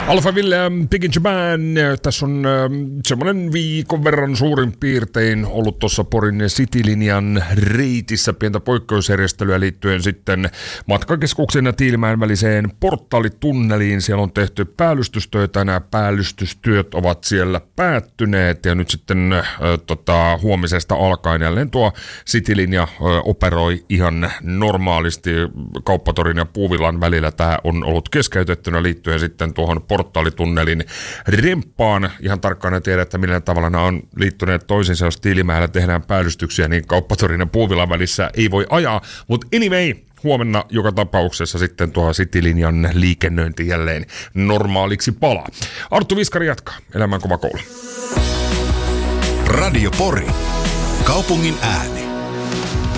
Alfa Ville ja Piggy Japan. Tässä on semmoinen viikon verran suurin piirtein ollut tuossa Porin Citylinjan reitissä pientä poikkeusjärjestelyä liittyen sitten matkakeskuksen ja Tiilimäen väliseen porttaalitunneliin. Siellä on tehty päällystystöitä. Nämä päällystystyöt ovat siellä päättyneet ja nyt sitten huomisesta alkaen jälleen tuo Citylinja operoi ihan normaalisti Kauppatorin ja Puuvillan välillä. Tämä on ollut keskeytettynä liittyen sitten tuohon porttaalitunnelin remppaan. Ihan tarkkaan en tiedä, että millä tavalla nämä on liittyneet toisiinsa. Jos Tiilimäellä tehdään päällystyksiä, niin Kauppatorin ja Puuvillan välissä ei voi ajaa. Mutta anyway, huomenna joka tapauksessa sitten tuo Citylinjan liikennöinti jälleen normaaliksi palaa. Arttu Viskari jatkaa. Elämän kova koulu. Radio Pori. Kaupungin ääni.